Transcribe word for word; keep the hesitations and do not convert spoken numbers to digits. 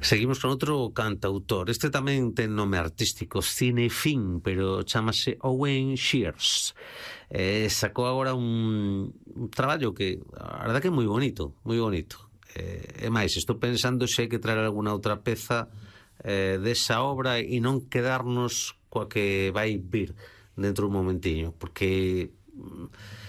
Seguimos con outro cantautor. Este tamén ten nome artístico, Cinefin, pero chamase Owen Shears. Eh, sacou agora un, un traballo que a verdad que é moi bonito, moi bonito. Eh, e máis, estou pensando se hai que traer alguna outra peza eh, desa obra e non quedarnos coa que vai vir dentro dun momentiño, porque